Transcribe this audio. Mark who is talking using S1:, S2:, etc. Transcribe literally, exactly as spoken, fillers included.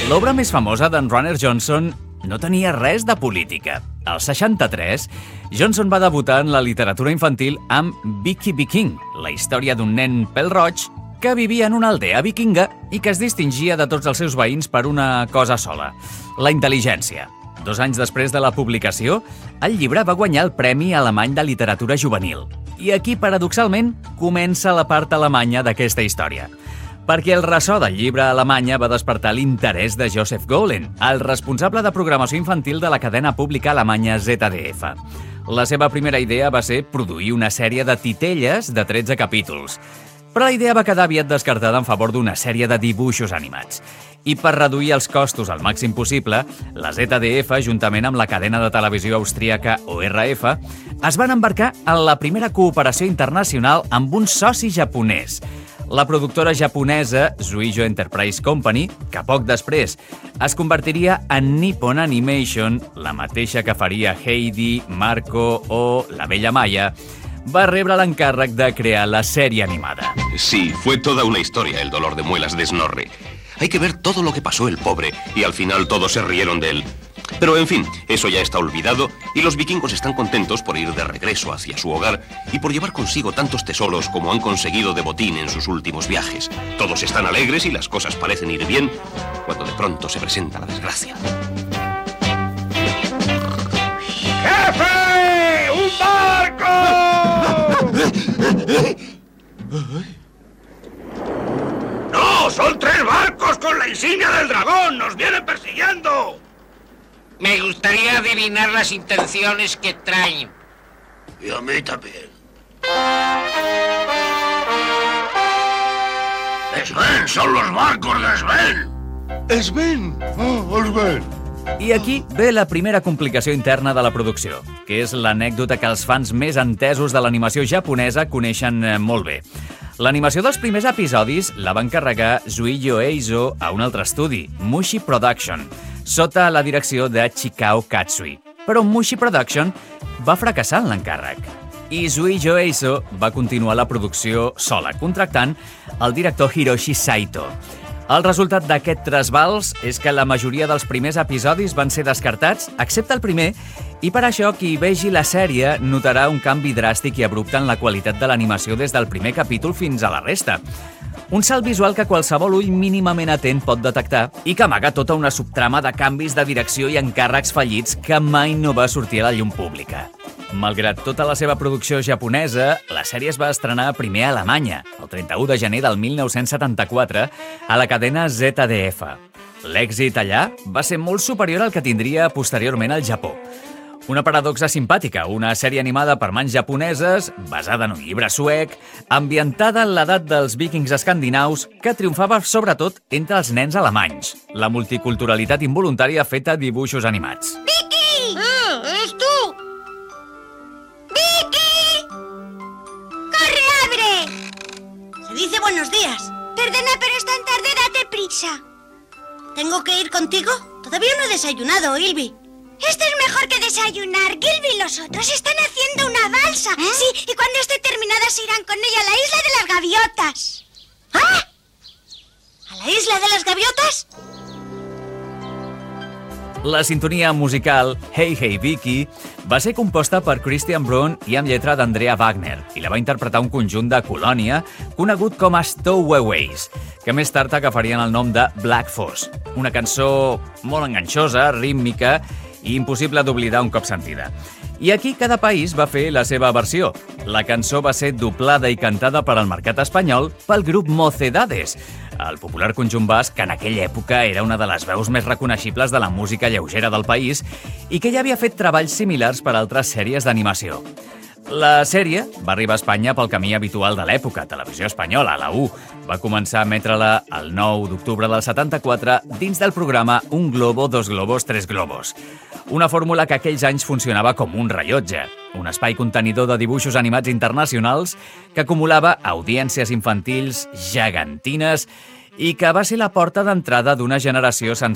S1: L'obra més famosa d'en Runner Johnson no tenia res de política. Al seixanta-tres, Johnson va debutar en la literatura infantil amb Vicky Viking, la història d'un nen pèl-roig que vivia en una aldea vikinga i que es distingia de tots els seus veïns per una cosa sola, la intel·ligència. Dos anys després de la publicació, el llibre va guanyar el Premi Alemany de Literatura Juvenil. I aquí, paradoxalment, comença la part alemanya d'aquesta història. Perquè el ressò del llibre a Alemanya va despertar l'interès de Joseph Golen, el responsable de programació infantil de la cadena pública alemanya Z D F. La seva primera idea va ser produir una sèrie de titelles de tretze capítols. Però la idea va quedar aviat descartada en favor d'una sèrie de dibuixos animats. I per reduir els costos al màxim possible, la Z D F, juntament amb la cadena de televisió austríaca O R F, es van embarcar en la primera cooperació internacional amb un soci japonès, la productora japonesa Zuijo Enterprise Company, que poc després es convertiria en Nippon Animation, la mateixa que faria Heidi, Marco o La Bella Maya, va rebre l'encàrrec de crear la sèrie animada.
S2: Sí, fue toda una historia el dolor de muelas de Snorri. Hay que ver todo lo que pasó el pobre y al final todos se rieron de él. Pero en fin, eso ya está olvidado y los vikingos están contentos por ir de regreso hacia su hogar y por llevar consigo tantos tesoros como han conseguido de botín en sus últimos viajes. Todos están alegres y las cosas parecen ir bien cuando de pronto se presenta la desgracia.
S3: ¡Jefe! ¡Un barco! ¡No! ¡Son tres barcos con la insignia del dragón! ¡Nos vienen persiguiendo!
S4: Me gustaría adivinar las intenciones que traen.
S3: Y a mí también. ¡Sven! ¡Son los barcos de Sven!
S5: Sven! Oh, Sven!
S1: I aquí ve la primera complicació interna de la producció, que és l'anècdota que els fans més entesos de l'animació japonesa coneixen molt bé. L'animació dels primers episodis la va encarregar Zuijo Eizo a un altre estudi, Mushi Production, sota la direcció de Chikao Katsui. Però Mushi Production va fracassar en l'encàrrec. I Zuijo Eizo va continuar la producció sola, contractant el director Hiroshi Saito. El resultat d'aquest trasbals és que la majoria dels primers episodis van ser descartats, excepte el primer, i per això qui vegi la sèrie notarà un canvi dràstic i abrupte en la qualitat de l'animació des del primer capítol fins a la resta. Un salt visual que qualsevol ull mínimament atent pot detectar i que amaga tota una subtrama de canvis de direcció i encàrrecs fallits que mai no va sortir a la llum pública. Malgrat tota la seva producció japonesa, la sèrie es va estrenar primer a Alemanya, el trenta-u de gener del mil nou-cents setanta-quatre, a la cadena Z D F. L'èxit allà va ser molt superior al que tindria posteriorment al Japó. Una paradoxa simpàtica, una sèrie animada per mans japoneses, basada en un llibre suec, ambientada en l'edat dels vikings escandinaus, que triomfava sobretot entre els nens alemanys. La multiculturalitat involuntària feta a dibuixos animats.
S6: ¡Vicky! ¡Eh! ¡Es tú! ¡Vicky! ¡Corre, abre! Se dice buenos días. Perdona, pero es tan tarde, date prisa. ¿Tengo que ir contigo? Todavía no he desayunado, Ilvi. Esto es mejor que desayunar. Gilby y los otros están haciendo una balsa. ¿Eh? Sí, y cuando esté terminada se irán con ella a la isla de las gaviotas. ¿Ah? ¿A la isla de las gaviotas?
S1: La sintonia musical Hey Hey Vicky va ser composta per Christian Brun i amb lletra d'Andrea Wagner i la va interpretar un conjunt de Colònia conegut com a Stowaways, que més tard agafarien el nom de Black Foss, una cançó molt enganxosa, rítmica i impossible d'oblidar un cop sentida. I aquí cada país va fer la seva versió. La cançó va ser doblada i cantada per al mercat espanyol pel grup Mocedades, el popular conjunt basc que en aquella època era una de les veus més reconeixibles de la música lleugera del país i que ja havia fet treballs similars per a altres sèries d'animació. La sèrie va arribar a Espanya pel camí habitual de l'època, Televisió Espanyola, la U. Va començar a emetre-la el nou d'octubre del setanta-quatre dins del programa Un Globo, Dos Globos, Tres Globos. Una fórmula que aquells anys funcionava com un rellotge, un espai contenidor de dibuixos animats internacionals que acumulava audiències infantils gegantines i que va ser la porta d'entrada d'una generació sencera